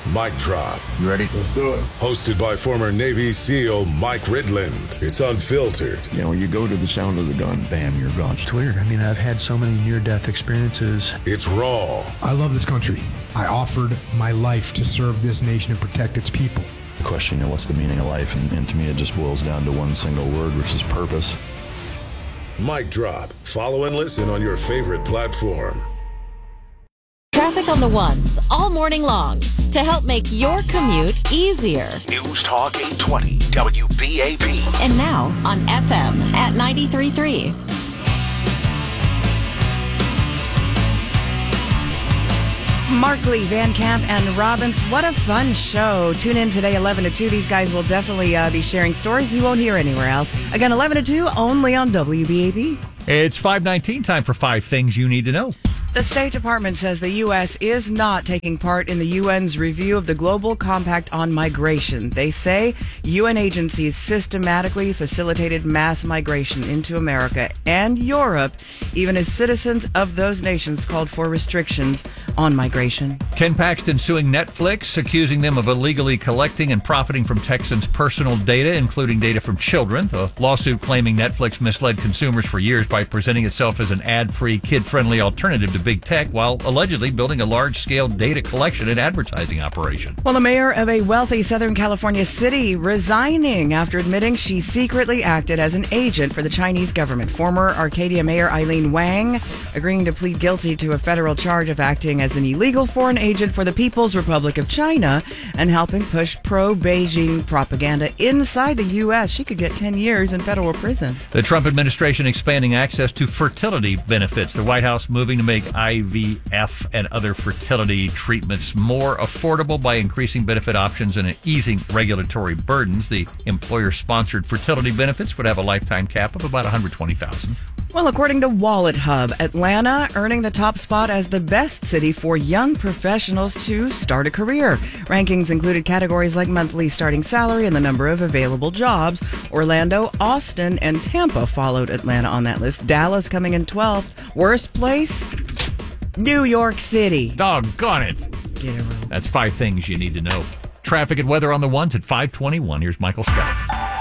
Mic Drop. You ready? Let's do it. Hosted by former Navy SEAL Mike Ridland. It's unfiltered. You know, when you go to the sound of the gun, bam, you're gone. It's weird. I mean, I've had so many near-death experiences. It's raw. I love this country. I offered my life to serve this nation and protect its people. The question, what's the meaning of life? And to me, it just boils down to one single word, which is purpose. Mic Drop. Follow and listen on your favorite platform. Traffic on the ones all morning long to help make your commute easier. News Talk 820 WBAP. And now on FM at 93.3. Markley, Van Camp, and Robbins. What a fun show. Tune in today, 11 to 2. These guys will definitely be sharing stories you won't hear anywhere else. Again, 11 to 2, only on WBAP. It's 5:19, time for 5 things you need to know. The State Department says the U.S. is not taking part in the UN's review of the Global Compact on Migration. They say UN agencies systematically facilitated mass migration into America and Europe, even as citizens of those nations called for restrictions on migration. Ken Paxton suing Netflix, accusing them of illegally collecting and profiting from Texans' personal data, including data from children. The lawsuit claiming Netflix misled consumers for years by presenting itself as an ad-free, kid-friendly alternative to big tech while allegedly building a large-scale data collection and advertising operation. Well, the mayor of a wealthy Southern California city resigning after admitting she secretly acted as an agent for the Chinese government. Former Arcadia Mayor Eileen Wang agreeing to plead guilty to a federal charge of acting as an illegal foreign agent for the People's Republic of China and helping push pro-Beijing propaganda inside the U.S. She could get 10 years in federal prison. The Trump administration expanding access to fertility benefits. The White House moving to make IVF and other fertility treatments more affordable by increasing benefit options and easing regulatory burdens. The employer-sponsored fertility benefits would have a lifetime cap of about $120,000. Well, according to Wallet Hub, Atlanta earning the top spot as the best city for young professionals to start a career. Rankings included categories like monthly starting salary and the number of available jobs. Orlando, Austin, and Tampa followed Atlanta on that list. Dallas coming in 12th. Worst place? New York City. Doggone it. Get it wrong. That's 5 things you need to know. Traffic and weather on the ones at 5:21. Here's Michael Scott.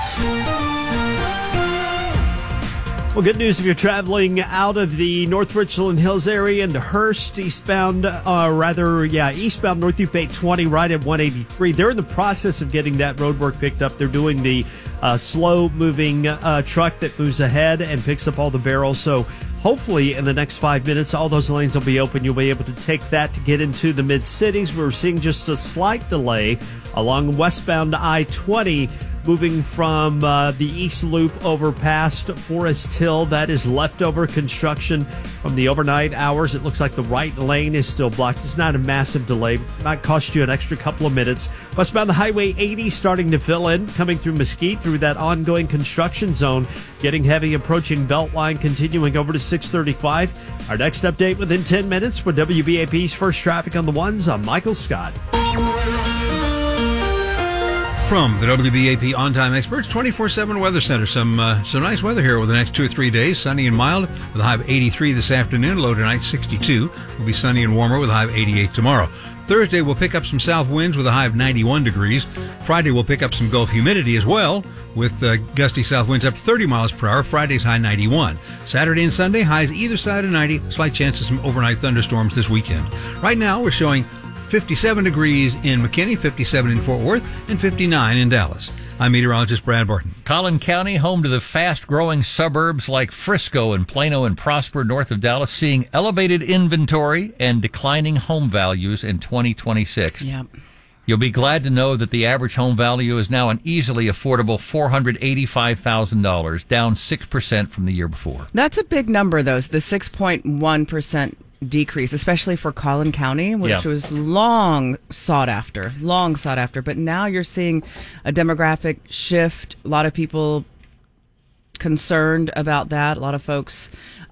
Well, good news if you're traveling out of the North Richland Hills area into Hurst, eastbound North Loop 820 right at 183. They're in the process of getting that road work picked up. They're doing the slow-moving truck that moves ahead and picks up all the barrels. So hopefully in the next 5 minutes, all those lanes will be open. You'll be able to take that to get into the mid-cities. We're seeing just a slight delay along westbound I-20, moving from the East Loop over past Forest Hill. That is leftover construction from the overnight hours. It looks like the right lane is still blocked. It's not a massive delay. Might cost you an extra couple of minutes. Westbound Highway 80 starting to fill in, coming through Mesquite through that ongoing construction zone. Getting heavy approaching Beltline, continuing over to 635. Our next update within 10 minutes for WBAP's First Traffic on the Ones. I'm Michael Scott. From the WBAP On-Time Experts 24/7 Weather Center. Some nice weather here over the next 2 or 3 days. Sunny and mild with a high of 83 this afternoon. Low tonight 62. Will be sunny and warmer with a high of 88 tomorrow. Thursday we'll pick up some south winds with a high of 91 degrees. Friday we'll pick up some Gulf humidity as well with gusty south winds up to 30 miles per hour. Friday's high 91. Saturday and Sunday highs either side of 90. Slight chance of some overnight thunderstorms this weekend. Right now we're showing 57 degrees in McKinney, 57 in Fort Worth, and 59 in Dallas. I'm meteorologist Brad Barton. Collin County, home to the fast-growing suburbs like Frisco and Plano and Prosper north of Dallas, seeing elevated inventory and declining home values in 2026. Yep. You'll be glad to know that the average home value is now an easily affordable $485,000, down 6% from the year before. That's a big number, though, the 6.1% decrease, especially for Collin County, which was long sought after. But now you're seeing a demographic shift. A lot of people concerned about that. A lot of folks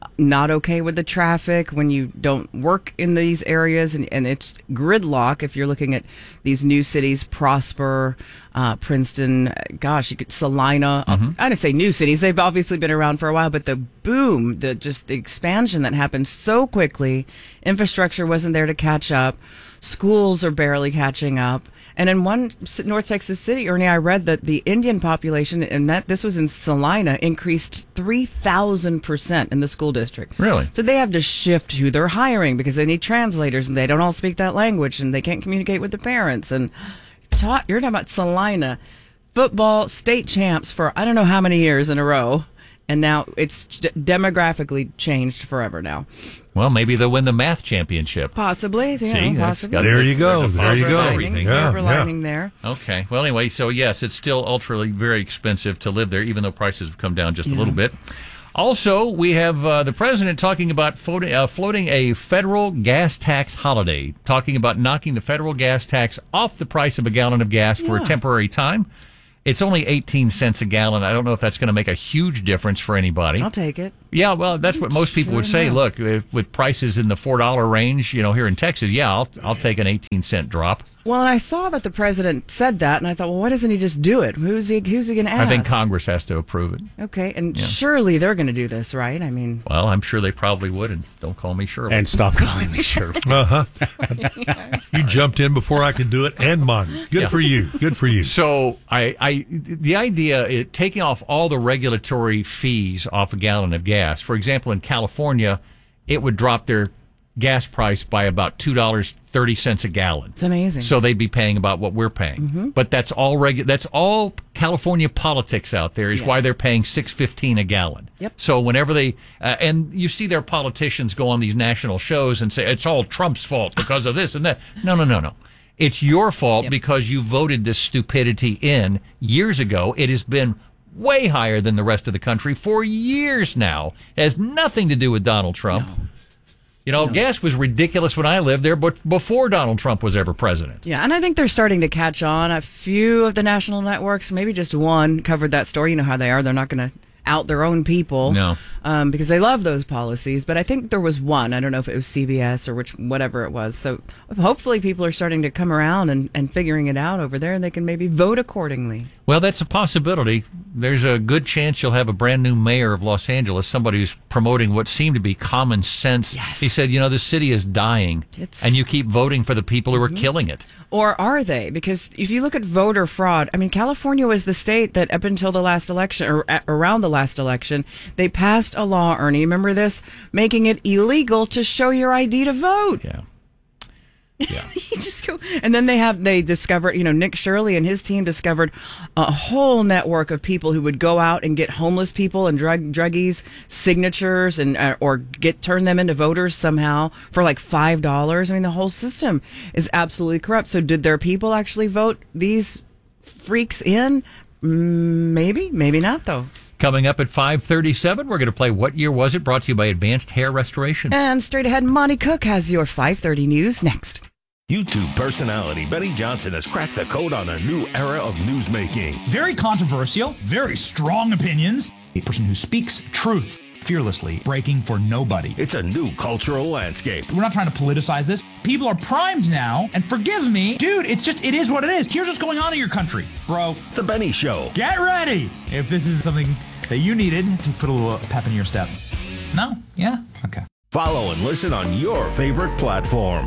not okay with the traffic when you don't work in these areas, and it's gridlock if you're looking at these new cities, Prosper, Princeton, Salina. I don't say new cities. They've obviously been around for a while, but the boom, the expansion that happened so quickly, infrastructure wasn't there to catch up. Schools are barely catching up. And in one North Texas city, Ernie, I read that the Indian population, and this was in Salina, increased 3,000% in the school district. Really? So they have to shift who they're hiring because they need translators, and they don't all speak that language, and they can't communicate with the parents. And you're talking about Salina, football state champs for I don't know how many years in a row. And now it's demographically changed forever now. Well, maybe they'll win the math championship. Possibly. See, possibly. There you go. Silver lining there. Okay. Well, anyway, so yes, it's still very expensive to live there, even though prices have come down just a little bit. Also, we have the president talking about floating a federal gas tax holiday, talking about knocking the federal gas tax off the price of a gallon of gas for a temporary time. It's only 18 cents a gallon. I don't know if that's going to make a huge difference for anybody. I'll take it. Yeah, well, that's what most people would say. Look, with prices in the $4 range, here in Texas, I'll take an 18-cent drop. Well, and I saw that the president said that, and I thought, well, why doesn't he just do it? Who's he going to ask? I think Congress has to approve it. Okay, and surely they're going to do this, right? I mean, well, I'm sure they probably would, and don't call me Shirley. And stop calling me Shirley. You jumped in before I could do it, and mine. Good for you. Good for you. So the idea, taking off all the regulatory fees off a gallon of gas. For example, in California, it would drop their gas price by about $2.30 a gallon. It's amazing. So they'd be paying about what we're paying. Mm-hmm. But that's all California politics out there is why they're paying $6.15 a gallon. Yep. So whenever they and you see their politicians go on these national shows and say it's all Trump's fault because of this and that. No. It's your fault because you voted this stupidity in years ago. It has been way higher than the rest of the country for years now. It has nothing to do with Donald Trump. No. Gas was ridiculous when I lived there, but before Donald Trump was ever president. Yeah, and I think they're starting to catch on. A few of the national networks, maybe just one, covered that story. You know how they are. They're not going to out their own people because they love those policies. But I think there was one. I don't know if it was CBS or whatever it was. So hopefully people are starting to come around and figuring it out over there, and they can maybe vote accordingly. Well, that's a possibility. There's a good chance you'll have a brand new mayor of Los Angeles, somebody who's promoting what seemed to be common sense. Yes. He said, the city is dying, and you keep voting for the people who are killing it. Or are they? Because if you look at voter fraud, I mean, California was the state that up until the last election, or around the last election, they passed a law, Ernie, remember this? Making it illegal to show your ID to vote. Yeah. You just go, and then they discovered, Nick Shirley and his team discovered a whole network of people who would go out and get homeless people and druggies signatures and or turn them into voters somehow for like $5. I mean, the whole system is absolutely corrupt. So did their people actually vote these freaks in? Maybe not though. Coming up at 5:37, we're going to play What Year Was It? Brought to you by Advanced Hair Restoration. And straight ahead, Monty Cook has your 5:30 news next. YouTube personality Benny Johnson has cracked the code on a new era of newsmaking. Very controversial, very strong opinions. A person who speaks truth fearlessly, breaking for nobody. It's a new cultural landscape. We're not trying to politicize this. People are primed now, and forgive me, dude, it is what it is. Here's what's going on in your country, bro. The Benny Show. Get ready if this is something that you needed to put a little pep in your step. No? Yeah? Okay. Follow and listen on your favorite platform.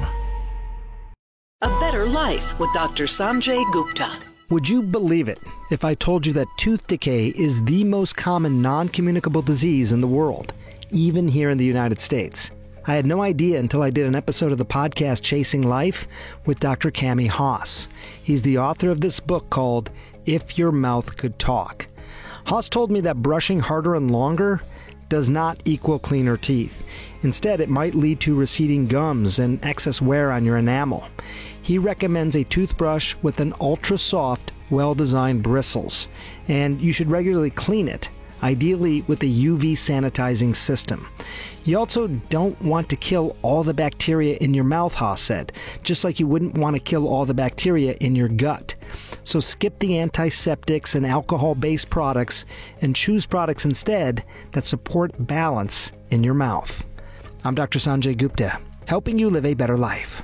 A Better Life with Dr. Sanjay Gupta. Would you believe it if I told you that tooth decay is the most common non-communicable disease in the world, even here in the United States? I had no idea until I did an episode of the podcast Chasing Life with Dr. Cami Haas. He's the author of this book called If Your Mouth Could Talk. Haas told me that brushing harder and longer does not equal cleaner teeth. Instead, it might lead to receding gums and excess wear on your enamel. He recommends a toothbrush with an ultra-soft, well-designed bristles, and you should regularly clean it, ideally with a UV sanitizing system. You also don't want to kill all the bacteria in your mouth, Haas said, just like you wouldn't want to kill all the bacteria in your gut. So skip the antiseptics and alcohol-based products and choose products instead that support balance in your mouth. I'm Dr. Sanjay Gupta, helping you live a better life.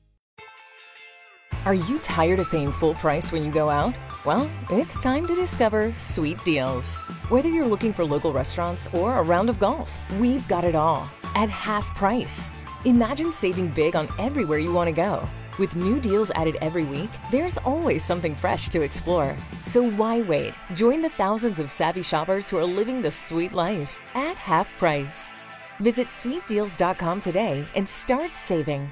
Are you tired of paying full price when you go out? Well, it's time to discover Sweet Deals. Whether you're looking for local restaurants or a round of golf, we've got it all at half price. Imagine saving big on everywhere you want to go. With new deals added every week, there's always something fresh to explore. So why wait? Join the thousands of savvy shoppers who are living the sweet life at half price. Visit sweetdeals.com today and start saving.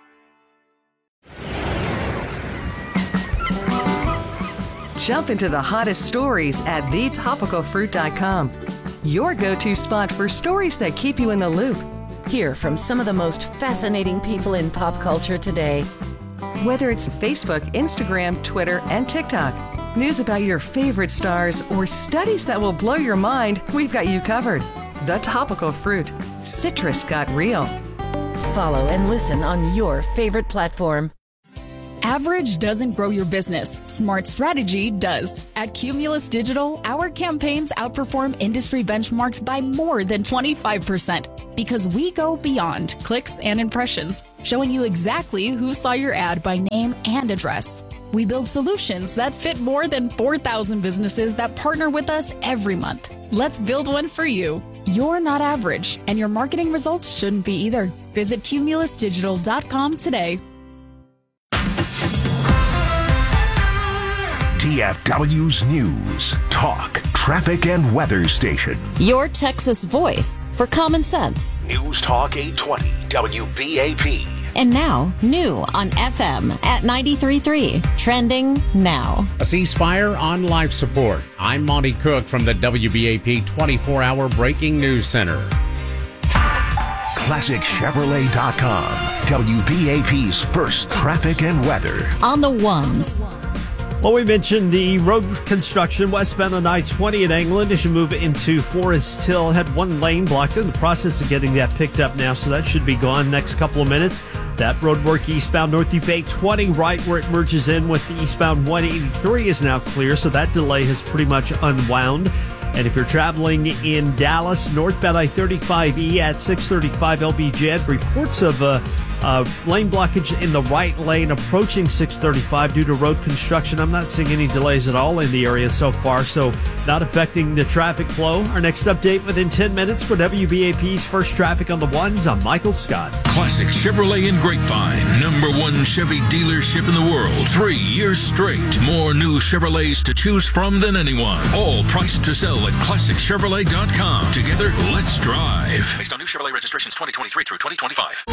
Jump into the hottest stories at thetopicalfruit.com. Your go-to spot for stories that keep you in the loop. Hear from some of the most fascinating people in pop culture today. Whether it's Facebook, Instagram, Twitter, and TikTok, news about your favorite stars, or studies that will blow your mind, we've got you covered. The Topical Fruit. Citrus got real. Follow and listen on your favorite platform. Average doesn't grow your business. Smart strategy does. At Cumulus Digital, our campaigns outperform industry benchmarks by more than 25% because we go beyond clicks and impressions, showing you exactly who saw your ad by name and address. We build solutions that fit more than 4,000 businesses that partner with us every month. Let's build one for you. You're not average, and your marketing results shouldn't be either. Visit cumulusdigital.com today. DFW's News, Talk, Traffic, and Weather Station. Your Texas voice for common sense. News Talk 820, WBAP. And now, new on FM at 93.3. Trending now. A ceasefire on life support. I'm Monty Cook from the WBAP 24-hour Breaking News Center. ClassicChevrolet.com. WBAP's first traffic and weather. On the ones. Well, we mentioned the road construction westbound on I-20 in England as you move into Forest Hill. Had one lane blocked. In the process of getting that picked up now, so that should be gone next couple of minutes. That road work eastbound North Loop 820, right where it merges in with the eastbound 183 is now clear, so that delay has pretty much unwound. And if you're traveling in Dallas, northbound I-35E at 635 LBJ, reports of lane blockage in the right lane approaching 635 due to road construction. I'm not seeing any delays at all in the area so far, so not affecting the traffic flow. Our next update within 10 minutes for WBAP's first traffic on the ones. I'm Michael Scott. Classic Chevrolet in Grapevine, #1 Chevy dealership in the world, 3 years straight. More new Chevrolets to choose from than anyone. All priced to sell at ClassicChevrolet.com. Together, let's drive. Based on new Chevrolet registrations 2023 through 2025.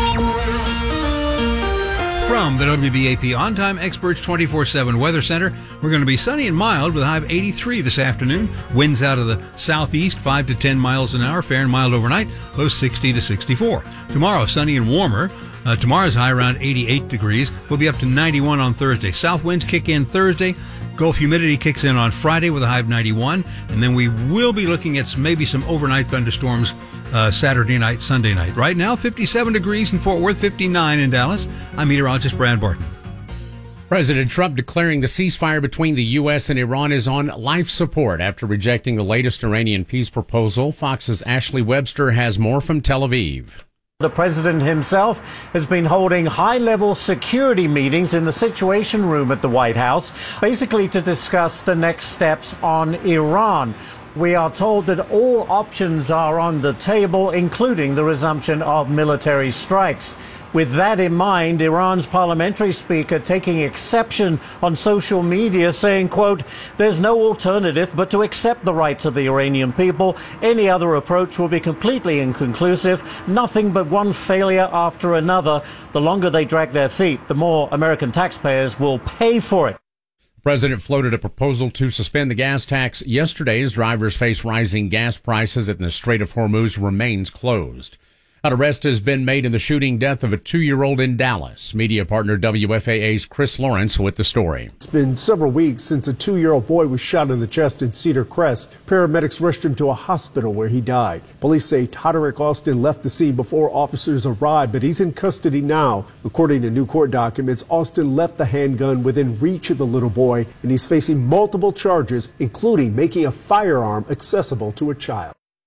From the WBAP On-Time Experts 24/7 Weather Center, we're going to be sunny and mild with a high of 83 this afternoon. Winds out of the southeast, 5 to 10 miles an hour. Fair and mild overnight, low 60 to 64. Tomorrow, sunny and warmer. Tomorrow's high around 88 degrees. We'll be up to 91 on Thursday. South winds kick in Thursday. Gulf humidity kicks in on Friday with a high of 91. And then we will be looking at maybe some overnight thunderstorms Saturday night, Sunday night. Right now, 57 degrees in Fort Worth, 59 in Dallas. I'm meteorologist Brad Barton. President Trump declaring the ceasefire between the U.S. and Iran is on life support after rejecting the latest Iranian peace proposal. Fox's Ashley Webster has more from Tel Aviv. The president himself has been holding high-level security meetings in the Situation Room at the White House, basically to discuss the next steps on Iran. We are told that all options are on the table, including the resumption of military strikes. With that in mind, Iran's parliamentary speaker taking exception on social media, saying, quote, "There's no alternative but to accept the rights of the Iranian people. Any other approach will be completely inconclusive. Nothing but one failure after another. The longer they drag their feet, the more American taxpayers will pay for it." The president floated a proposal to suspend the gas tax yesterday as drivers face rising gas prices and the Strait of Hormuz remains closed. An arrest has been made in the shooting death of a 2-year-old in Dallas. Media partner WFAA's Chris Lawrence with the story. It's been several weeks since a 2-year-old boy was shot in the chest in Cedar Crest. Paramedics rushed him to a hospital where he died. Police say Toderick Austin left the scene before officers arrived, but he's in custody now. According to new court documents, Austin left the handgun within reach of the little boy, and he's facing multiple charges, including making a firearm accessible to a child.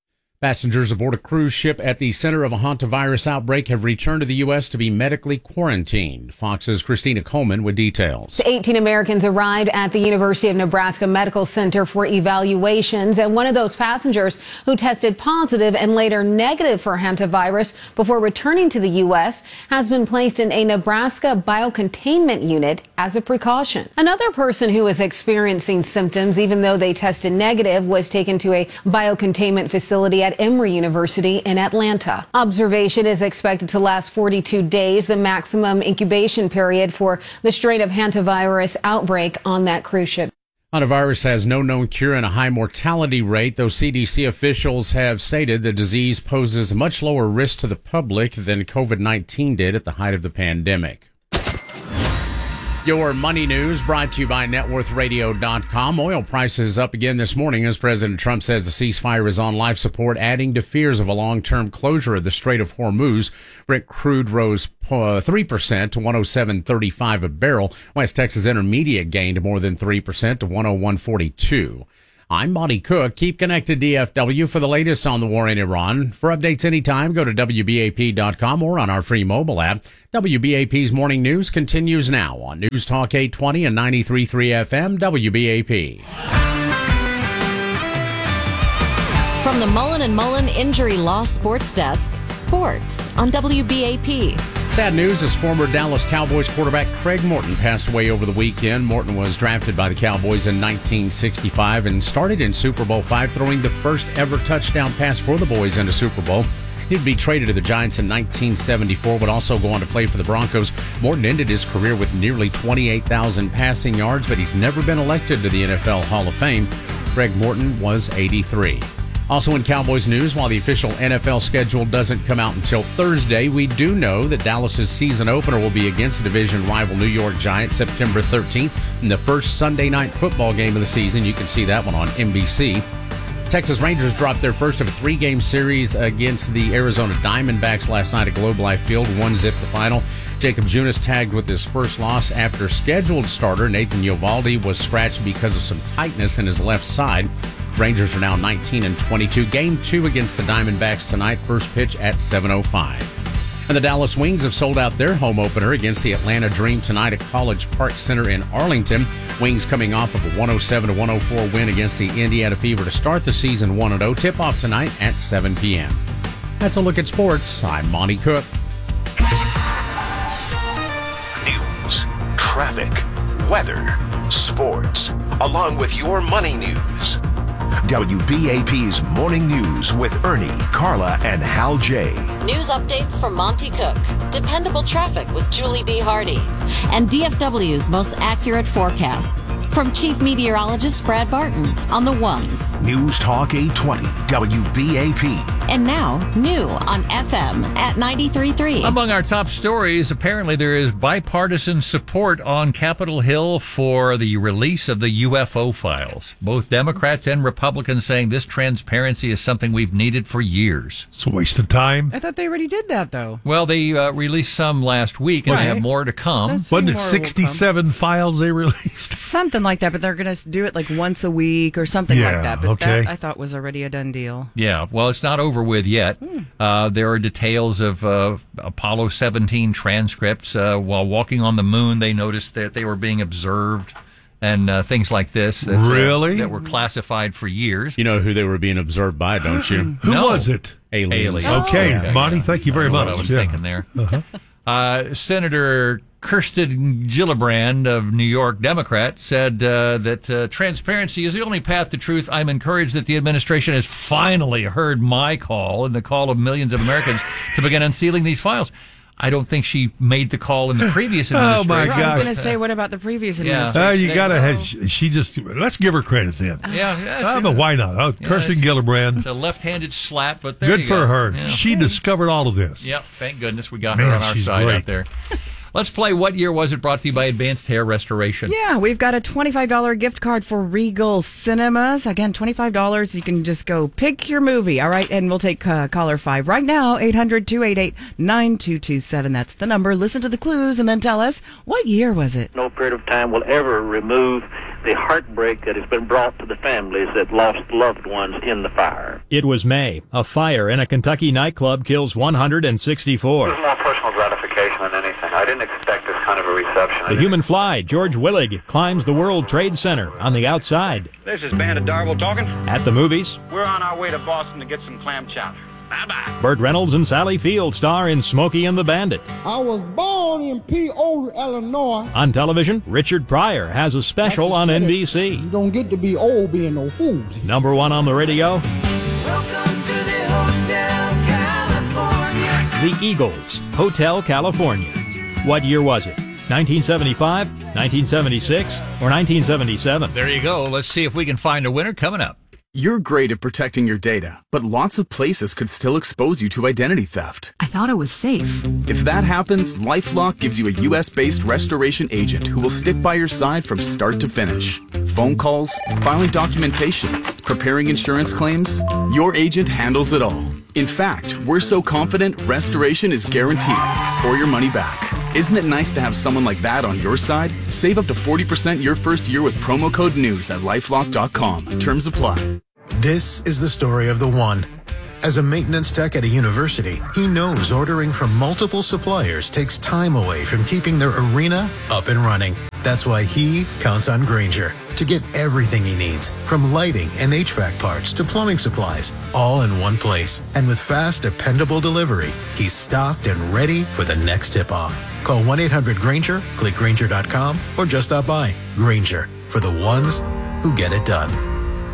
Passengers aboard a cruise ship at the center of a hantavirus outbreak have returned to the U.S. to be medically quarantined. Fox's Christina Coleman with details. 18 Americans arrived at the University of Nebraska Medical Center for evaluations, and one of those passengers who tested positive and later negative for hantavirus before returning to the U.S. has been placed in a Nebraska biocontainment unit as a precaution. Another person who is experiencing symptoms, even though they tested negative, was taken to a biocontainment facility at Emory University in Atlanta. Observation is expected to last 42 days, the maximum incubation period for the strain of hantavirus outbreak on that cruise ship. Hantavirus has no known cure and a high mortality rate, though CDC officials have stated the disease poses a much lower risk to the public than COVID-19 did at the height of the pandemic. Your money news brought to you by NetWorthRadio.com. Oil prices up again this morning as President Trump says the ceasefire is on life support, adding to fears of a long-term closure of the Strait of Hormuz. Brent crude rose 3% to $107.35 a barrel. West Texas Intermediate gained more than 3% to $101.42. I'm Monty Cook. Keep connected DFW for the latest on the war in Iran. For updates anytime, go to WBAP.com or on our free mobile app. WBAP's Morning News continues now on News Talk 820 and 93.3 FM WBAP. From the Mullen & Mullen Injury Law Sports Desk, sports on WBAP. Sad news as former Dallas Cowboys quarterback Craig Morton passed away over the weekend. Morton was drafted by the Cowboys in 1965 and started in Super Bowl V, throwing the first ever touchdown pass for the boys in a Super Bowl. He'd be traded to the Giants in 1974, would also go on to play for the Broncos. Morton ended his career with nearly 28,000 passing yards, but he's never been elected to the NFL Hall of Fame. Craig Morton was 83. Also in Cowboys news, while the official NFL schedule doesn't come out until Thursday, we do know that Dallas's season opener will be against division rival New York Giants September 13th in the first Sunday night football game of the season. You can see that one on NBC. Texas Rangers dropped their first of a 3-game series against the Arizona Diamondbacks last night at Globe Life Field, 1-0 the final. Jacob Junis tagged with his first loss after scheduled starter Nathan Eovaldi was scratched because of some tightness in his left side. Rangers are now 19-22. Game 2 against the Diamondbacks tonight. First pitch at 7:05. And the Dallas Wings have sold out their home opener against the Atlanta Dream tonight at College Park Center in Arlington. Wings coming off of a 107-104 win against the Indiana Fever to start the season 1-0. Tip-off tonight at 7 p.m. That's a look at sports. I'm Monty Cook. News, traffic, weather, sports, along with your money news. WBAP's Morning News with Ernie, Carla, and Hal J. News updates from Monty Cook, dependable traffic with Julie D. Hardy, and DFW's most accurate forecast. From Chief Meteorologist Brad Barton on the ones. News Talk 820, WBAP. And now, new on FM at 93.3. Among our top stories, apparently there is bipartisan support on Capitol Hill for the release of the UFO files. Both Democrats and Republicans saying this transparency is something we've needed for years. It's a waste of time. I thought they already did that, though. Well, they released some last week, and they have more to come. Wasn't it 67 files they released? Something like that, but they're going to do it like once a week or something like that. But that, I thought, was already a done deal. Yeah, well, it's not over with yet. There are details of Apollo 17 transcripts. While walking on the moon, they noticed that they were being observed and things like this. Really? That were classified for years. You know who they were being observed by, don't you? Who was it? Aliens. Okay, Monty, thank you very much. What I was thinking there. Senator Kirsten Gillibrand of New York, Democrat, said that transparency is the only path to truth. I'm encouraged that the administration has finally heard my call and the call of millions of Americans to begin unsealing these files. I don't think she made the call in the previous administration. Oh, my God. I was going to say, what about the previous administration? You got to have, she just, let's give her credit then. But why not? Kirsten Gillibrand. It's a left-handed slap, but there good you for go. her. Yeah. She discovered all of this. Yep, thank goodness we got her on our side out there. Let's play What Year Was It, brought to you by Advanced Hair Restoration. Yeah, we've got a $25 gift card for Regal Cinemas. Again, $25. You can just go pick your movie. All right, and we'll take caller 5 right now, 800-288-9227. That's the number. Listen to the clues and then tell us, what year was it? No period of time will ever remove the heartbreak that has been brought to the families that lost loved ones in the fire. It was May. A fire in a Kentucky nightclub kills 164. It was more personal gratification than anything. I didn't expect this kind of a reception. The human fly, George Willig, climbs the World Trade Center on the outside. This is Bandit Darwell talking. At the movies, We're on our way to Boston to get some clam chowder. Bye-bye. Burt Reynolds and Sally Field star in Smokey and the Bandit. I was born in Peoria, Illinois. On television, Richard Pryor has a special on NBC. You don't get to be old being no fool. Number one on the radio, The Eagles, Hotel California. What year was it? 1975, 1976, or 1977? There you go. Let's see if we can find a winner coming up. You're great at protecting your data, but lots of places could still expose you to identity theft. I thought it was safe. If that happens, LifeLock gives you a U.S.-based restoration agent who will stick by your side from start to finish. Phone calls, filing documentation, preparing insurance claims, your agent handles it all. In fact, we're so confident restoration is guaranteed or your money back. Isn't it nice to have someone like that on your side? Save up to 40% your first year with promo code NEWS at LifeLock.com. Terms apply. This is the story of the one. As a maintenance tech at a university, he knows ordering from multiple suppliers takes time away from keeping their arena up and running. That's why he counts on Grainger to get everything he needs, from lighting and HVAC parts to plumbing supplies, all in one place. And with fast, dependable delivery, he's stocked and ready for the next tip-off. Call 1-800-GRAINGER, click Grainger.com, or just stop by. Grainger, for the ones who get it done.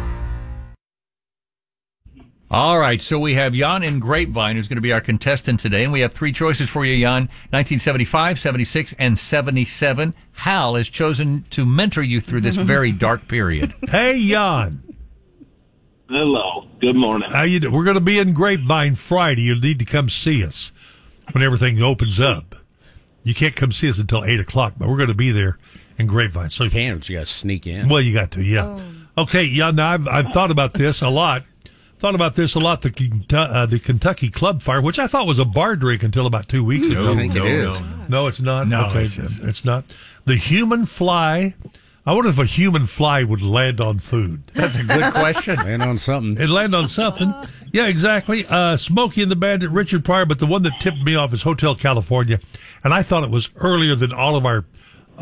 All right, so we have Jan in Grapevine, who's going to be our contestant today, and we have three choices for you, Jan, 1975, 76, and 77. Hal has chosen to mentor you through this very dark period. Hey, Jan. Hello. Good morning. How you doing? We're going to be in Grapevine Friday. You'll need to come see us when everything opens up. You can't come see us until 8 o'clock, but we're going to be there in Grapevine. So you can, but you got to sneak in. Well, you got to, yeah. Oh. Okay, Jan, now I've thought about this a lot. The Kentucky Club Fire, which I thought was a bar drink until about 2 weeks ago. I think it is. No, it's not. No, okay, it's not. The human fly. I wonder if a human fly would land on food. That's a good question. Land on something. It'd land on something. Yeah, exactly. Smokey and the Bandit, Richard Pryor, but the one that tipped me off is Hotel California, and I thought it was earlier than all of our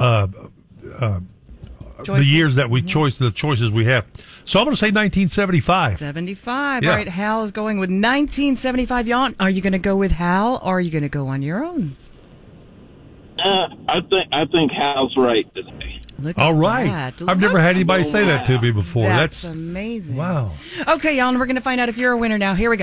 the years that we the choices we have. So I'm going to say 1975. 75. Yeah. All right, Hal is going with 1975. Jan, are you going to go with Hal, or are you going to go on your own? I think Hal's right today. All right. I've never had anybody say that to me before. That's amazing. Wow. Okay, Jan, we're going to find out if you're a winner now. Here we go.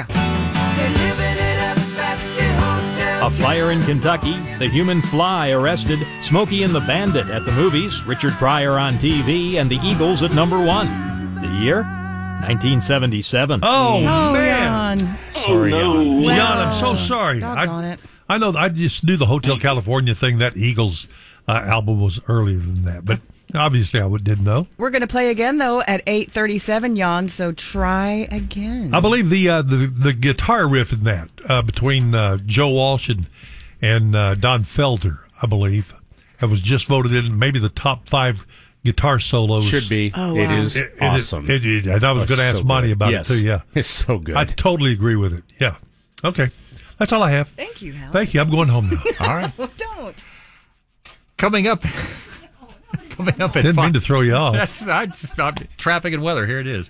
A fire in Kentucky, the human fly arrested, Smokey and the Bandit at the movies, Richard Pryor on TV, and the Eagles at number one. The year? 1977. Oh, man. Jan. Sorry, Jan. Jan, I'm so sorry. Doggone it. I know I just knew the Hotel California thing. That Eagles album was earlier than that, but obviously I didn't know. We're going to play again, though, at 8:37, Jan, so try again. I believe the guitar riff in that between Joe Walsh and Don Felder, I believe, it was just voted in maybe the top 5 guitar solos. Should be. Oh, wow. It is awesome. And I was going to ask Monty about it, too, yeah. It's so good. I totally agree with it, yeah. Okay. That's all I have. Thank you, Hal. Thank you. I'm going home now. All right. Well, don't. Coming up at Didn't mean to throw you off. That's traffic and weather. Here it is.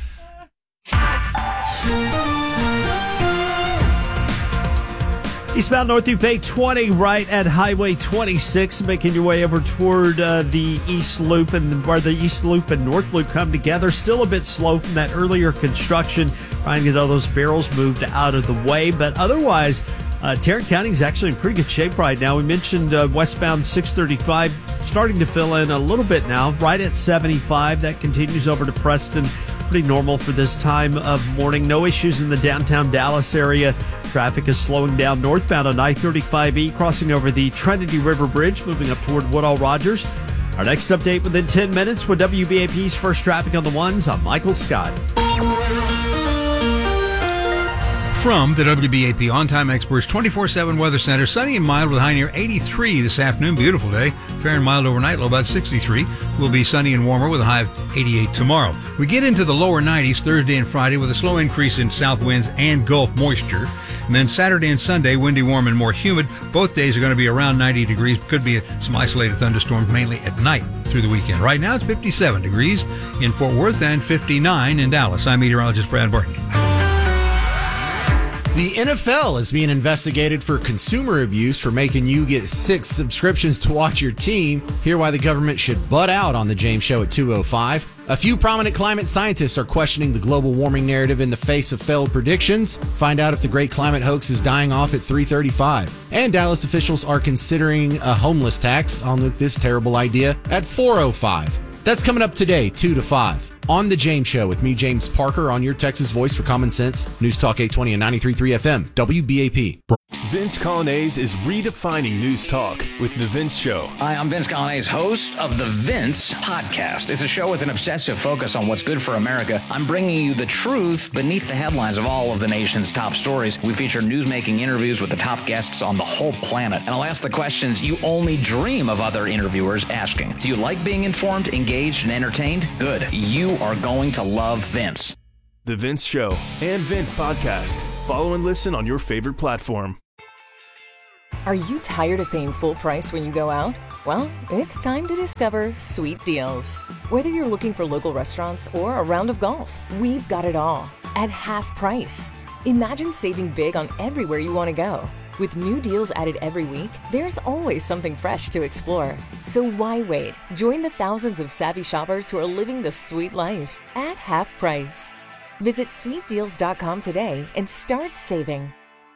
Eastbound North Loop 820 right at Highway 26, making your way over toward the East Loop, and where the East Loop and North Loop come together. Still a bit slow from that earlier construction, trying to get all those barrels moved out of the way. But otherwise, Tarrant County is actually in pretty good shape right now. We mentioned westbound 635 starting to fill in a little bit now, right at 75. That continues over to Preston. Pretty normal for this time of morning. No issues in the downtown Dallas area. Traffic is slowing down northbound on I-35E, crossing over the Trinity River Bridge, moving up toward Woodall Rogers. Our next update within 10 minutes with WBAP's First Traffic on the Ones. I'm Michael Scott. From the WBAP On-Time Experts 24/7 Weather Center, sunny and mild with a high near 83 this afternoon. Beautiful day. Fair and mild overnight, low about 63. Will be sunny and warmer with a high of 88 tomorrow. We get into the lower 90s Thursday and Friday with a slow increase in south winds and Gulf moisture. And then Saturday and Sunday, windy, warm, and more humid. Both days are going to be around 90 degrees. Could be some isolated thunderstorms, mainly at night through the weekend. Right now, it's 57 degrees in Fort Worth and 59 in Dallas. I'm meteorologist Brad Barton. The NFL is being investigated for consumer abuse for making you get 6 subscriptions to watch your team. Hear why the government should butt out on The James Show at 2:05. A few prominent climate scientists are questioning the global warming narrative in the face of failed predictions. Find out if the great climate hoax is dying off at 3:35. And Dallas officials are considering a homeless tax on this terrible idea at 4:05. That's coming up today, 2 to 5. On The James Show with me, James Parker, on your Texas voice for Common Sense. News Talk 820 and 93.3 FM, WBAP. Vince Colonnese is redefining news talk with The Vince Show. Hi, I'm Vince Colonnese, host of The Vince Podcast. It's a show with an obsessive focus on what's good for America. I'm bringing you the truth beneath the headlines of all of the nation's top stories. We feature newsmaking interviews with the top guests on the whole planet. And I'll ask the questions you only dream of other interviewers asking. Do you like being informed, engaged, and entertained? Good. You are going to love Vince. The Vince Show and Vince Podcast. Follow and listen on your favorite platform. Are you tired of paying full price when you go out? Well, it's time to discover Sweet Deals. Whether you're looking for local restaurants or a round of golf, we've got it all at half price. Imagine saving big on everywhere you want to go. With new deals added every week, there's always something fresh to explore. So why wait? Join the thousands of savvy shoppers who are living the sweet life at half price. Visit sweetdeals.com today and start saving.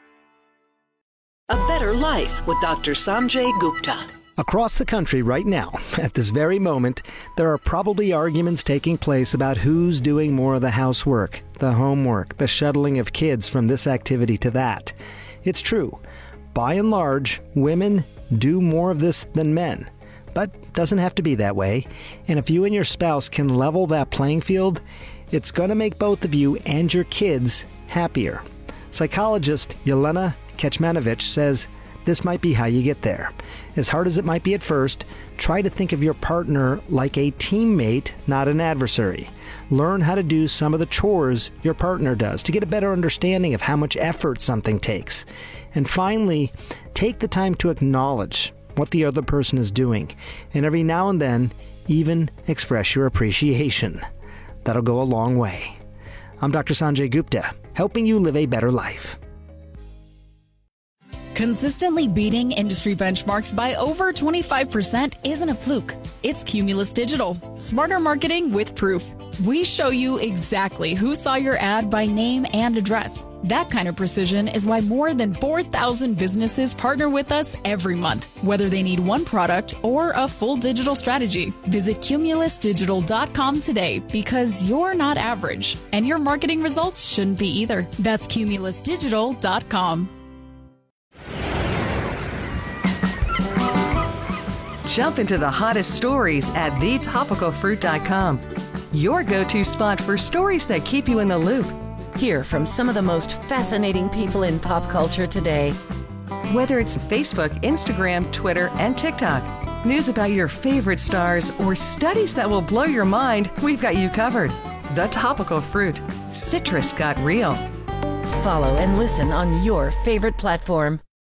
A Better Life with Dr. Sanjay Gupta. Across the country right now, at this very moment, there are probably arguments taking place about who's doing more of the housework, the homework, the shuttling of kids from this activity to that. It's true. By and large, women do more of this than men. But doesn't have to be that way. And if you and your spouse can level that playing field, it's going to make both of you and your kids happier. Psychologist Yelena Kecmanovic says this might be how you get there. As hard as it might be at first, try to think of your partner like a teammate, not an adversary. Learn how to do some of the chores your partner does to get a better understanding of how much effort something takes. And finally, take the time to acknowledge what the other person is doing, and every now and then, even express your appreciation. That'll go a long way. I'm Dr. Sanjay Gupta, helping you live a better life. Consistently beating industry benchmarks by over 25% isn't a fluke. It's Cumulus Digital. Smarter marketing with proof. We show you exactly who saw your ad by name and address. That kind of precision is why more than 4,000 businesses partner with us every month, whether they need one product or a full digital strategy. Visit cumulusdigital.com today because you're not average, and your marketing results shouldn't be either. That's cumulusdigital.com. Jump into the hottest stories at thetopicalfruit.com. Your go-to spot for stories that keep you in the loop. Hear from some of the most fascinating people in pop culture today. Whether it's Facebook, Instagram, Twitter, and TikTok, news about your favorite stars, or studies that will blow your mind, we've got you covered. The Topical Fruit. Citrus got real. Follow and listen on your favorite platform.